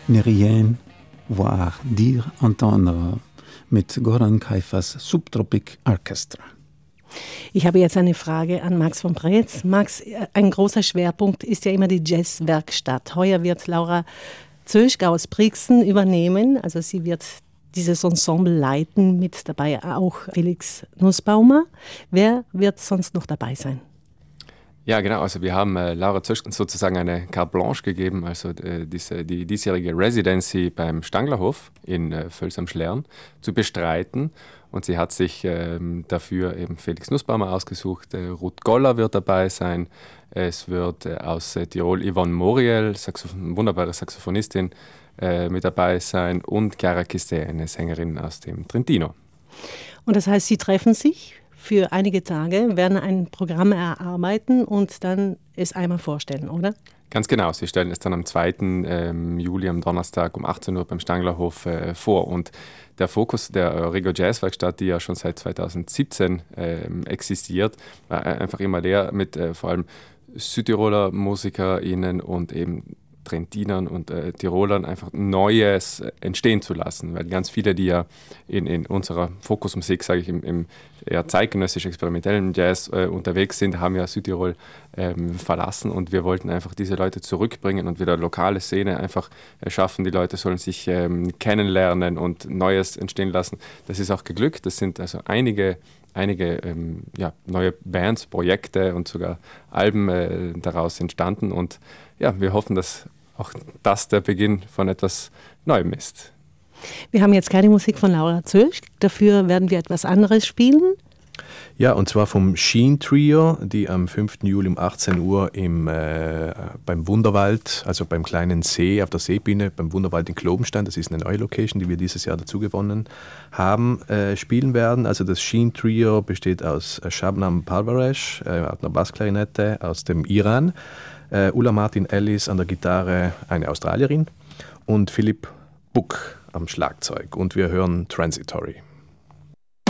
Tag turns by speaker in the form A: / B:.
A: Ne rien voir dire entendre mit Goran Kaifas Subtropic Orchestra.
B: Ich habe jetzt eine Frage an Max von Preetz. Max, ein großer Schwerpunkt ist ja immer die Jazzwerkstatt. Heuer wird Laura Zöschg aus Brixen übernehmen. Also sie wird dieses Ensemble leiten, mit dabei auch Felix Nussbaumer. Wer wird sonst noch dabei sein?
C: Ja, genau. Also wir haben Laura Zöschg sozusagen eine Carte Blanche gegeben, also die diesjährige Residency beim Stanglerhof in Völs am Schlern zu bestreiten. Und sie hat sich dafür eben Felix Nussbaumer ausgesucht. Ruth Goller wird dabei sein. Es wird aus Tirol Yvonne Moriel, wunderbare Saxophonistin, mit dabei sein, und Chiara Kiste, eine Sängerin aus dem Trentino.
B: Und das heißt, Sie treffen sich für einige Tage, werden ein Programm erarbeiten und dann es einmal vorstellen, oder?
C: Ganz genau, sie stellen es dann am 2. Juli, am Donnerstag um 18 Uhr beim Stanglerhof vor. Und der Fokus der Regio Jazzwerkstatt, die ja schon seit 2017 existiert, war einfach immer der, mit vor allem Südtiroler MusikerInnen und eben Trentinern und Tirolern einfach Neues entstehen zu lassen, weil ganz viele, die ja in unserer Fokusmusik, sage ich, im eher zeitgenössisch experimentellen Jazz unterwegs sind, haben ja Südtirol verlassen, und wir wollten einfach diese Leute zurückbringen und wieder lokale Szene einfach schaffen. Die Leute sollen sich kennenlernen und Neues entstehen lassen. Das ist auch geglückt. Das sind also einige neue Bands, Projekte und sogar Alben daraus entstanden, und ja, wir hoffen, dass auch das der Beginn von etwas Neuem ist.
B: Wir haben jetzt keine Musik von Laura Zöschg, dafür werden wir etwas anderes spielen.
D: Ja, und zwar vom Sheen Trio, die am 5. Juli um 18 Uhr beim Wunderwald, also beim kleinen See auf der Seebühne, beim Wunderwald in Klobenstein, das ist eine neue Location, die wir dieses Jahr dazu gewonnen haben, spielen werden. Also das Sheen Trio besteht aus Shabnam Parvaresh, auf einer Bassklarinette aus dem Iran, Ulla Martin Ellis an der Gitarre, eine Australierin, und Philipp Buck am Schlagzeug. Und wir hören Transitory.